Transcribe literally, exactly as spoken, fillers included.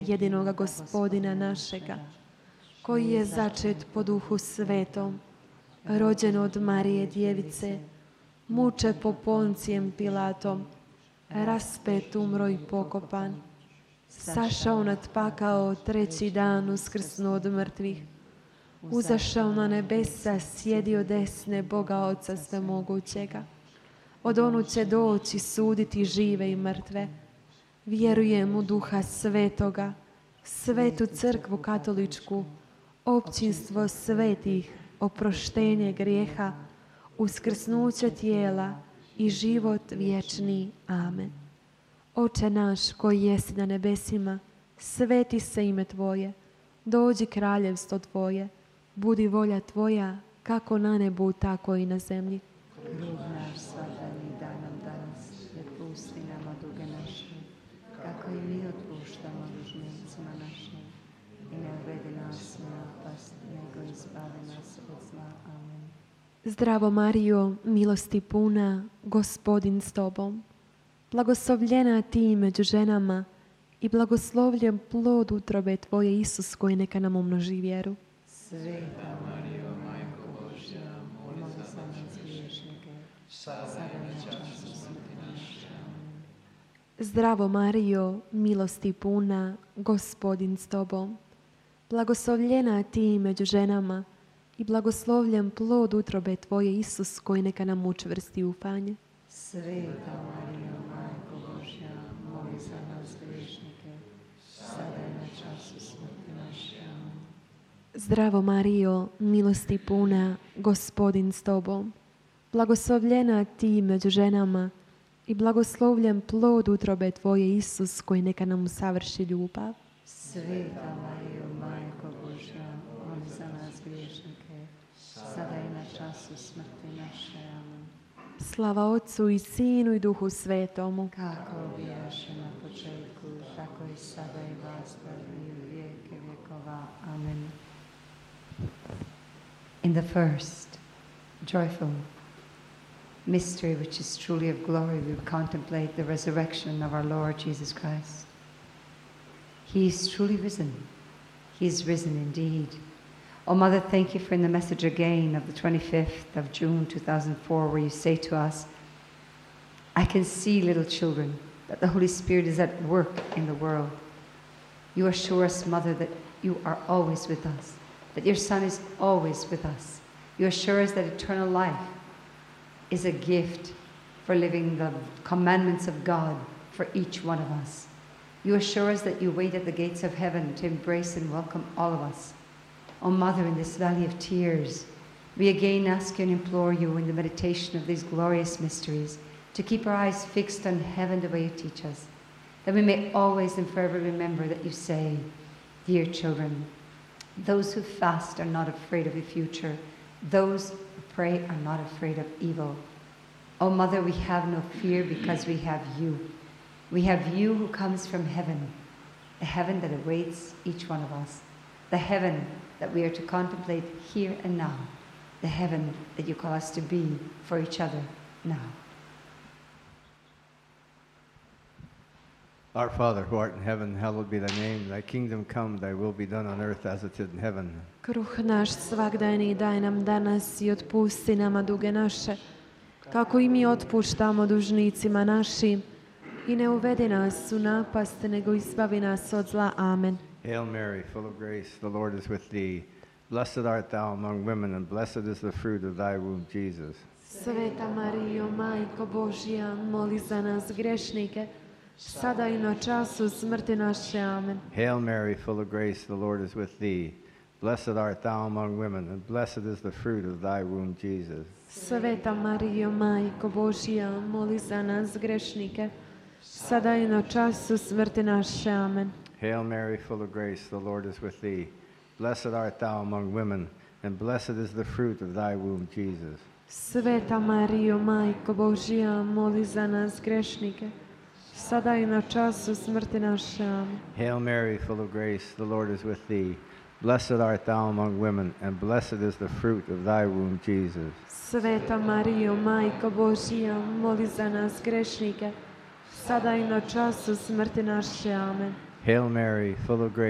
jedinoga Gospodina našega, koji je začet po Duhu Svetom, rođen od Marije Djevice, muče po Poncijem Pilatom, raspet, umro i pokopan, sašao nad pakao, treći dan uskrsnuo od mrtvih, uzašao na nebesa, sjedio desne Boga Oca Svemogućega. Od onu će doći suditi žive i mrtve. Vjerujem u Duha Svetoga, Svetu crkvu katoličku, općinstvo svetih, oproštenje grijeha, uskrsnuće tijela i život vječni. Amen. Oče naš koji jesi na nebesima, sveti se ime Tvoje, dođi kraljevstvo Tvoje, budi volja Tvoja, kako na nebu, tako i na zemlji. Hljeb naš svakdani daj nam danas, i otpusti nama duge naše, kako i mi otpuštamo dužnicima našim. I ne uvedi nas u napast, nego izbavi nas od zla. Amen. Zdravo Marijo, milosti puna, Gospodin s Tobom. Blagoslovljena Ti među ženama i blagoslovljen plod utrobe Tvoje, Isus, koji neka nam umnoži vjeru. Sveta Marijo, Majko Božja, moli za nas griješnike, sada i na času smrti naše. Amen. Zdravo Marijo, milosti puna, Gospodin s Tobom. Blagoslovljena Ti među ženama i blagoslovljen plod utrobe Tvoje, Isus, koji neka nam učvrsti ufanje. Sveta Marijo, Majko Božja, moli za nas griješnike, sada i na času smrti naše. Amen. Zdravo Marijo, milosti puna, Gospodin s Tobom. Blagoslovljena Ti među ženama i blagoslovljen plod utrobe Tvoje, Isus, koji neka nam usavrši ljubav. Sveta Marijo, Majko Božja, moli za nas griješnike, sada i na času smrti naše. Amen. Slava Otcu i Sinu i Duhu Svetomu. Kako bijaše na početku, tako i sada i vasta i u vijeke vjekova. Amen. In the first joyful mystery, which is truly of glory, we contemplate the resurrection of our Lord Jesus Christ. He is truly risen. He is risen indeed. Oh, Mother, thank you for in the message again of the twenty-fifth of June two thousand four, where you say to us, I can see, little children, that the Holy Spirit is at work in the world. You assure us, Mother, that you are always with us, that your Son is always with us. You assure us that eternal life is a gift for living the commandments of God for each one of us. You assure us that you wait at the gates of heaven to embrace and welcome all of us. O Mother, in this valley of tears, we again ask you and implore you in the meditation of these glorious mysteries to keep our eyes fixed on heaven the way you teach us, that we may always and forever remember that you say, dear children, those who fast are not afraid of the future, those who pray are not afraid of evil. O Mother, we have no fear because we have you. We have you who comes from heaven, the heaven that awaits each one of us, the heaven that we are to contemplate here and now, the heaven that you call us to be for each other now. Our Father, who art in heaven, hallowed be thy name. Thy kingdom come, thy will be done on earth as it is in heaven. Kruh naš svagdajni daj nam danas i otpusti nama duge naše, kako i mi otpuštamo dužnicima našim. I ne uvedi nas u napast, nego izbavi nas od zla. Amen. Hail Mary, full of grace, the Lord is with thee. Blessed art thou among women, and blessed is the fruit of thy womb, Jesus. Sveta Marijo, Majko Božja, moli za nas grešnike, sada i na času smrti naše. Amen. Hail Mary, full of grace, the Lord is with thee. Blessed art thou among women, and blessed is the fruit of thy womb, Jesus. Sveta Marijo, Majko Božja, moli za nas grešnike, sada i na času smrti naše. Amen. Hail Mary, full of grace, the Lord is with thee. Blessed art thou among women, and blessed is the fruit of thy womb, Jesus. Sveta Marijo, Majko Božja, moli za nas grešnike, sada i na času smrti naše. Amen. Hail Mary, full of grace, the Lord is with thee. Blessed art thou among women, and blessed is the fruit of thy womb, Jesus. Sveta Marijo, Majko Božja, moli za nas grešnike, sada i na času smrti naše. Amen. Hail Mary, full of grace.